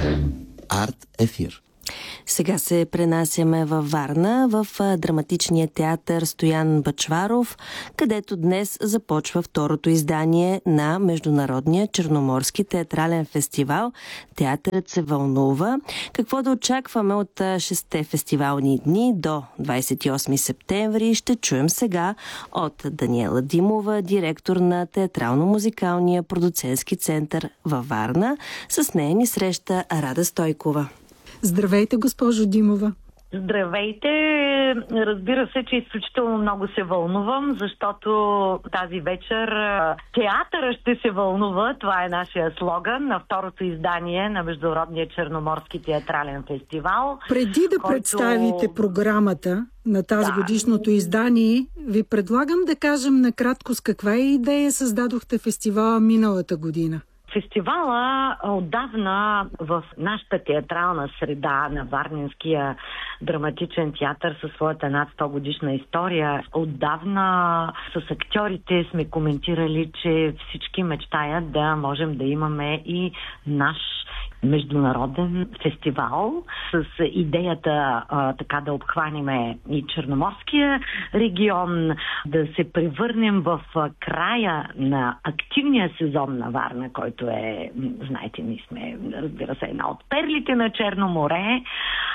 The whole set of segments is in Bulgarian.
Арт ефир. Сега се пренасяме във Варна, в драматичния театър Стоян Бъчваров, където днес започва второто издание на Международния черноморски театрален фестивал. Театърът се вълнува. Какво да очакваме от 6 фестивални дни до 28 септември ще чуем сега от Даниела Димова, директор на Театрално-музикалния продуцентски център във Варна. С нея ни среща Рада Стойкова. Здравейте, госпожо Димова. Здравейте! Разбира се, че изключително много се вълнувам, защото тази вечер театъра ще се вълнува. Това е нашия слоган на второто издание на Международния черноморски театрален фестивал. Преди да представите програмата на тази годишното издание, ви предлагам да кажем накратко с каква идея създадохте фестивала миналата година. Фестивала отдавна в нашата театрална среда на Варненския драматичен театър със своята над 100 годишна история, отдавна с актьорите сме коментирали, че всички мечтаят да можем да имаме и наш международен фестивал с идеята така да обхванеме и Черноморския регион, да се превърнем в края на активния сезон на Варна, който е, знаете, ние сме, разбира се, една от перлите на Черно море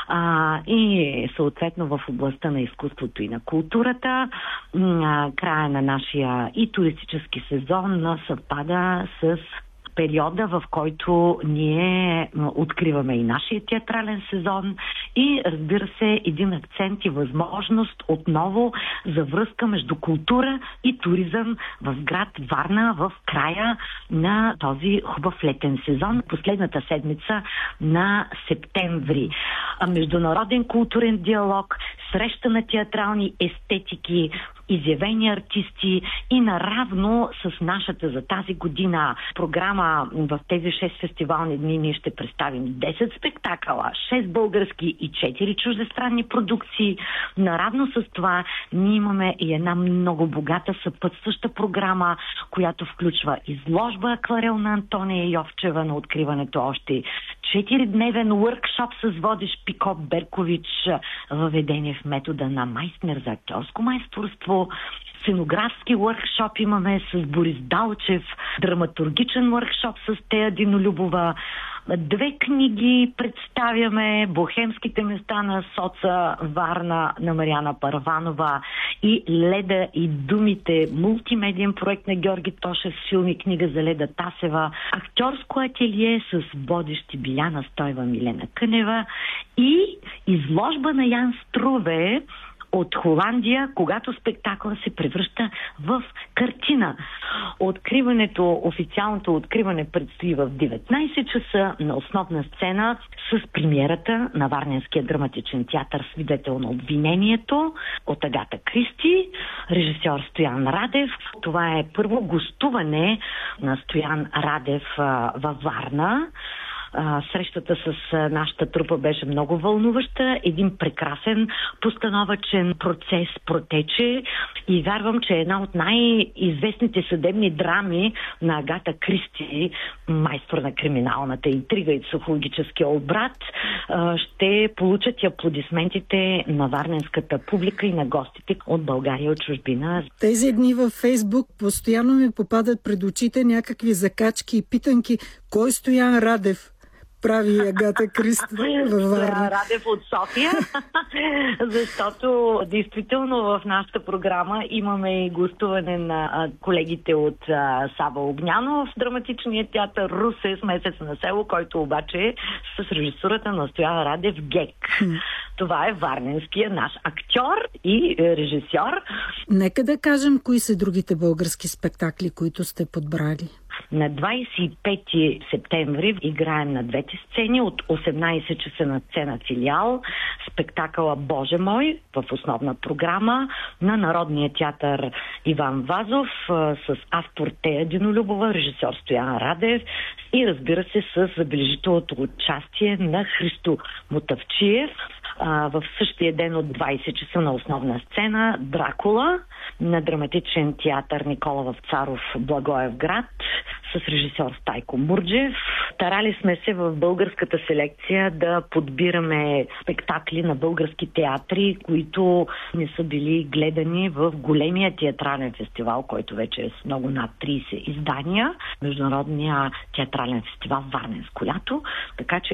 и съответно в областта на изкуството и на културата. Края на нашия и туристически сезон съвпада с периода, в който ние откриваме и нашия театрален сезон и, разбира се, един акцент и възможност отново за връзка между култура и туризъм в град Варна в края на този хубав летен сезон, последната седмица на септември. Международен културен диалог, среща на театрални естетики, изявени артисти и наравно с нашата за тази година програма в тези 6 фестивални дни ние ще представим 10 спектакъла, 6 български и 4 чуждестранни продукции. Наравно с това ние имаме и една много богата съпътстваща програма, която включва изложба акварел на Антония Йовчева на откриването още 4-дневен workshop с водещ Пико Беркович, въведение в метода на Майснер за актьорско майсторство, сценографски workshop имаме с Борис Далчев, драматургичен workshop с Тея Динолюбова, 2 книги представяме, Бохемските места на Соца Варна на Мариана Парванова и Леда и думите, мултимедиен проект на Георги Тошев, филм и книга за Леда Тасева, актьорско ателие с водещи Биляна Стойва, Милена Кънева и изложба на Ян Струве от Холандия, когато спектакъла се превръща в картина. Официалното откриване предстои в 19 часа на основна сцена с премиерата на Варненския драматичен театър "Свидетел на обвинението" от Агата Кристи, режисьор Стоян Радев. Това е първо гостуване на Стоян Радев във Варна. Срещата с нашата трупа беше много вълнуваща. Един прекрасен постановъчен процес протече и вярвам, че една от най-известните съдебни драми на Агата Кристи, майстор на криминалната интрига и психологическия обрат, ще получат и аплодисментите на варненската публика и на гостите от България и от чужбина. Тези дни във Фейсбук постоянно ми попадат пред очите някакви закачки и питанки. Кой Стоян Радев прави Агата Кристи във Варна? Радев от София, защото действително в нашата програма имаме и гостуване на колегите от Сава Огнянов, драматичния театър Русе с "Месец на село", който обаче е с режисурата на Стоян Радев Гек. Това е варненския наш актьор и режисьор. Нека да кажем кои са другите български спектакли, които сте подбрали. На 25 септември играем на двете сцени от 18 часа на сцена Филиал спектакъла "Боже мой" в основна програма на Народния театър Иван Вазов с автор Тея Динолюбова, режисьор Стоян Радев и, разбира се, с забележителното участие на Христо Мотавчиев. В същия ден от 20 часа на основна сцена Дракула на драматичен театър Никола Вапцаров, Благоевград, с режисьор Стайко Мурджев. Старали сме се в българската селекция да подбираме спектакли на български театри, които не са били гледани в големия театрален фестивал, който вече е с много над 30 издания, Международния театрален фестивал Варненско лято. Така че